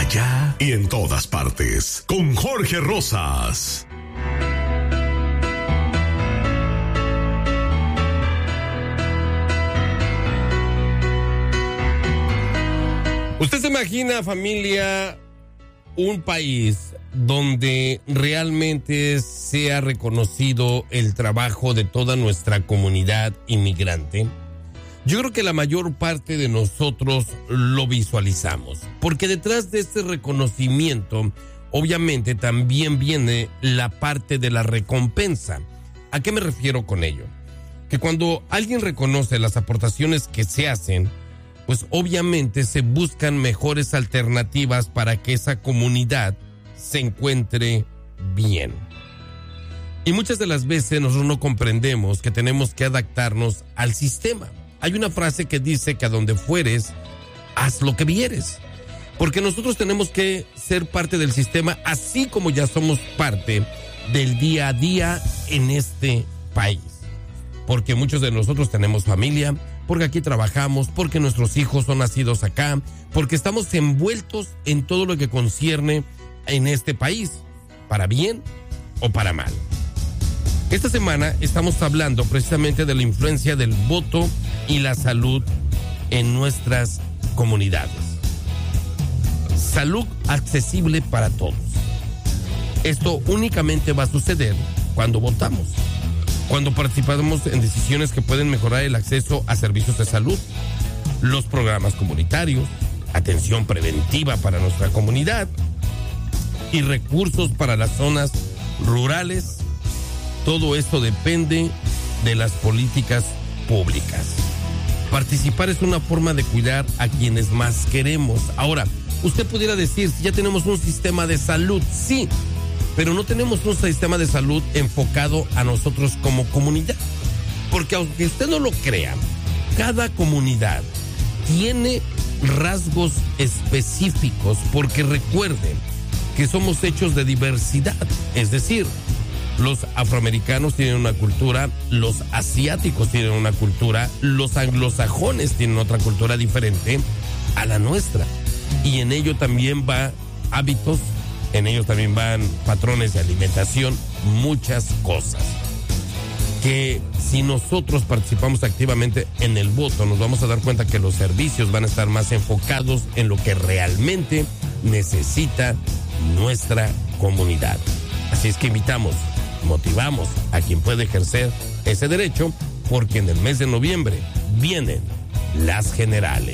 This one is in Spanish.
allá y en todas partes. Con Jorge Rosas. ¿Usted se imagina, familia, un país donde realmente sea reconocido el trabajo de toda nuestra comunidad inmigrante? Yo creo que la mayor parte de nosotros lo visualizamos, porque detrás de este reconocimiento, obviamente también viene la parte de la recompensa. ¿A qué me refiero con ello? Que cuando alguien reconoce las aportaciones que se hacen, pues obviamente se buscan mejores alternativas para que esa comunidad se encuentre bien. Y muchas de las veces nosotros no comprendemos que tenemos que adaptarnos al sistema. Hay una frase que dice que a donde fueres, haz lo que vieres. Porque nosotros tenemos que ser parte del sistema, así como ya somos parte del día a día en este país. Porque muchos de nosotros tenemos familia, porque aquí trabajamos, porque nuestros hijos son nacidos acá, porque estamos envueltos en todo lo que concierne en este país, para bien o para mal. Esta semana estamos hablando precisamente de la influencia del voto y la salud en nuestras comunidades. Salud accesible para todos. Esto únicamente va a suceder cuando votamos, cuando participamos en decisiones que pueden mejorar el acceso a servicios de salud, los programas comunitarios, atención preventiva para nuestra comunidad y recursos para las zonas rurales. Todo esto depende de las políticas públicas. Participar es una forma de cuidar a quienes más queremos. Ahora, usted pudiera decir, si ya tenemos un sistema de salud, sí, pero no tenemos un sistema de salud enfocado a nosotros como comunidad. Porque aunque usted no lo crea, cada comunidad tiene rasgos específicos, porque recuerden que somos hechos de diversidad. Es decir, los afroamericanos tienen una cultura, los asiáticos tienen una cultura, los anglosajones tienen otra cultura diferente a la nuestra. Y en ello también va hábitos, en ellos también van patrones de alimentación, muchas cosas. Que si nosotros participamos activamente en el voto, nos vamos a dar cuenta que los servicios van a estar más enfocados en lo que realmente necesita nuestra comunidad. Así es que motivamos a quien puede ejercer ese derecho, porque en el mes de noviembre vienen las generales.